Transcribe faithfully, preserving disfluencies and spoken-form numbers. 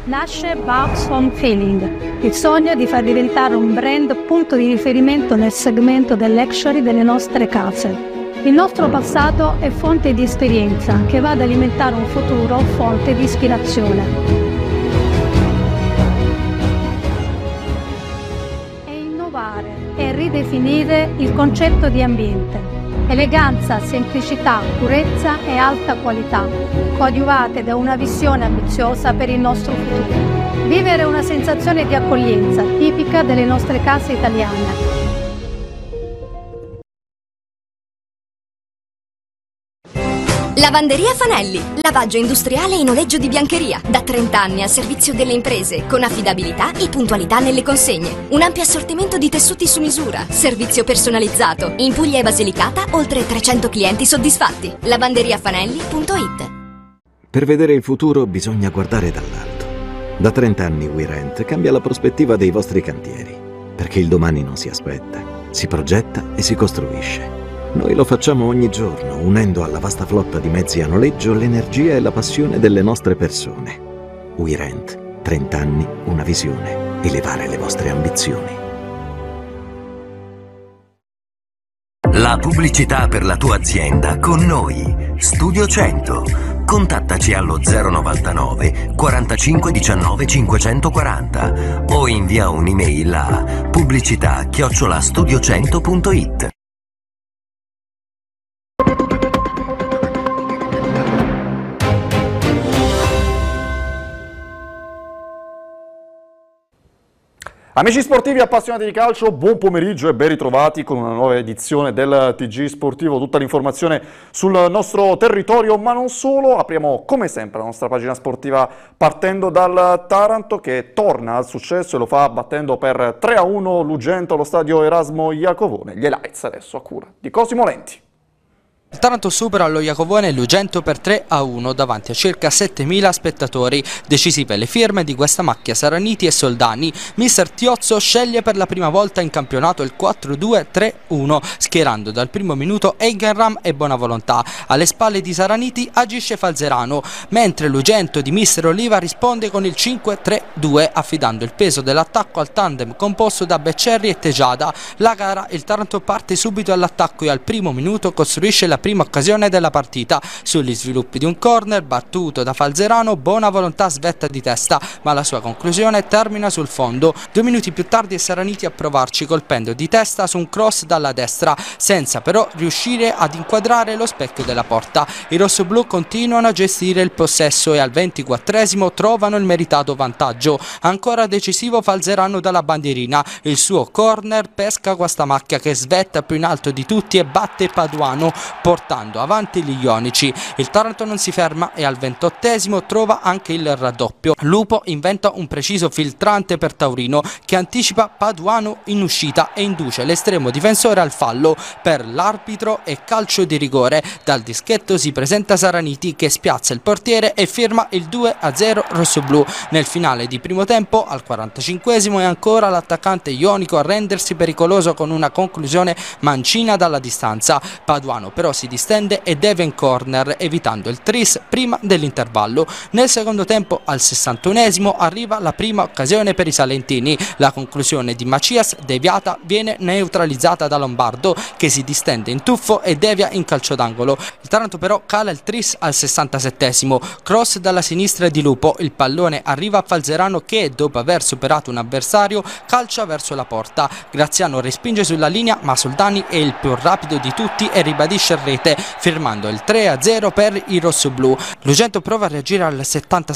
nasce Babs Home Feeling, il sogno di far diventare un brand punto di riferimento nel segmento del luxury delle nostre case. Il nostro passato è fonte di esperienza che va ad alimentare un futuro fonte di ispirazione. E innovare e ridefinire il concetto di ambiente. Eleganza, semplicità, purezza e alta qualità, coadiuvate da una visione ambiziosa per il nostro futuro. Vivere una sensazione di accoglienza tipica delle nostre case italiane. Lavanderia Fanelli, lavaggio industriale e noleggio di biancheria, da trenta anni al servizio delle imprese, con affidabilità e puntualità nelle consegne. Un ampio assortimento di tessuti su misura, servizio personalizzato. In Puglia e Basilicata, oltre trecento clienti soddisfatti. lavanderiafanelli punto it. Per vedere il futuro bisogna guardare dall'alto. Da trenta anni WeRent cambia la prospettiva dei vostri cantieri, perché il domani non si aspetta, si progetta e si costruisce. Noi lo facciamo ogni giorno, unendo alla vasta flotta di mezzi a noleggio l'energia e la passione delle nostre persone. WeRent, trenta anni, una visione, elevare le vostre ambizioni. La pubblicità per la tua azienda con noi. Studio cento. Contattaci allo zero novantanove quarantacinque diciannove cinquecentoquaranta o invia un'email a pubblicità chiocciola studio cento punto it. Amici sportivi appassionati di calcio, buon pomeriggio e ben ritrovati con una nuova edizione del T G Sportivo. Tutta l'informazione sul nostro territorio, ma non solo. Apriamo come sempre la nostra pagina sportiva partendo dal Taranto, che torna al successo e lo fa battendo per tre a uno l'Ugento allo stadio Erasmo Iacovone. Gli highlights adesso a cura di Cosimo Lenti. Il Taranto supera allo Iacovone l'Ugento per tre a uno davanti a circa settemila spettatori. Decisive le firme di questa macchia Saraniti e Soldani. Mister Tiozzo sceglie per la prima volta in campionato il quattro due tre uno, schierando dal primo minuto Eigenram e Bonavolontà. Alle spalle di Saraniti agisce Falzerano, mentre l'Ugento di Mister Oliva risponde con il cinque tre due, affidando il peso dell'attacco al tandem composto da Beccerri e Tejada. La gara, il Taranto parte subito all'attacco e al primo minuto costruisce la prima occasione della partita. Sugli sviluppi di un corner battuto da Falzerano, Bonavolontà svetta di testa, ma la sua conclusione termina sul fondo. Due minuti più tardi è Saraniti a provarci, colpendo di testa su un cross dalla destra, senza però riuscire ad inquadrare lo specchio della porta. I rossoblù continuano a gestire il possesso e al ventiquattresimo trovano il meritato vantaggio. Ancora decisivo Falzerano dalla bandierina, il suo corner pesca Guastamacchia, che svetta più in alto di tutti e batte Paduano, portando avanti gli ionici. Il Taranto non si ferma e al ventottesimo trova anche il raddoppio. Lupo inventa un preciso filtrante per Taurino, che anticipa Paduano in uscita e induce l'estremo difensore al fallo. Per l'arbitro è calcio di rigore. Dal dischetto si presenta Saraniti, che spiazza il portiere e firma il due a zero rossoblù. Nel finale di primo tempo, al quarantacinquesimo, è ancora l'attaccante ionico a rendersi pericoloso con una conclusione mancina dalla distanza. Paduano però si distende e deve in corner, evitando il tris prima dell'intervallo. Nel secondo tempo, al sessantunesimo, arriva la prima occasione per i salentini. La conclusione di Macias, deviata, viene neutralizzata da Lombardo, che si distende in tuffo e devia in calcio d'angolo. Il Taranto però cala il tris al sessantasettesimo. Cross dalla sinistra di Lupo, il pallone arriva a Falzerano, che dopo aver superato un avversario calcia verso la porta. Graziano respinge sulla linea, ma Soldani è il più rapido di tutti e ribadisce il rete, firmando il tre a zero per i rossoblù. L'Ugento prova a reagire al settantasei